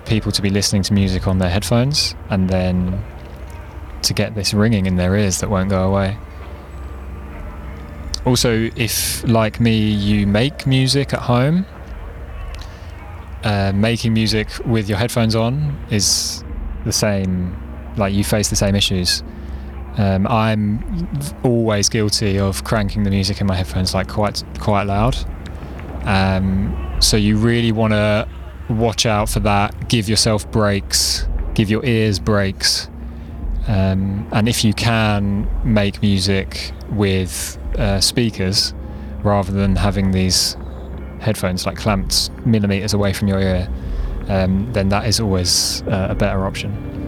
people to be listening to music on their headphones and then to get this ringing in their ears that won't go away. Also, if, like me, you make music at home, making music with your headphones on is the same, like you face the same issues. I'm always guilty of cranking the music in my headphones like quite loud. So you really want to watch out for that, give yourself breaks, give your ears breaks. And if you can make music with speakers rather than having these headphones like clamped millimeters away from your ear, then that is always a better option.